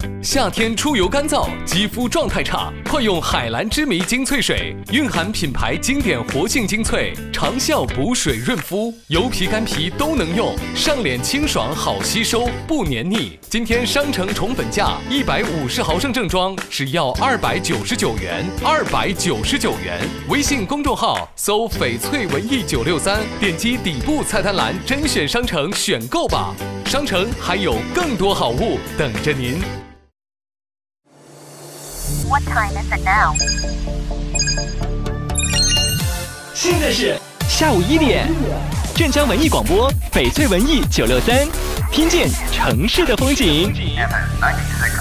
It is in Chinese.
夏天出油干燥，肌肤状态差，快用海蓝之谜精粹水，蕴含品牌经典活性精粹，长效补水润肤，油皮干皮都能用，上脸清爽好吸收，不黏腻。今天商城宠粉价150毫升正装只要299元，299元。微信公众号搜翡翠文艺963，点击底部菜单栏甄选商城选购吧。商城还有更多好物等着您。 What time is it now? 现在是下午1点，镇江文艺广播翡翠文艺963，听见城市的风景。